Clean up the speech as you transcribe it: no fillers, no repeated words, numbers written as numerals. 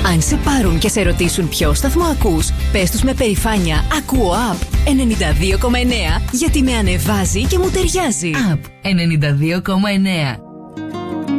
Αν σε πάρουν και σε ρωτήσουν ποιο σταθμό ακούς, πες τους με περηφάνεια «Ακούω Up 92,9» γιατί με ανεβάζει και μου ταιριάζει. Up 92,9.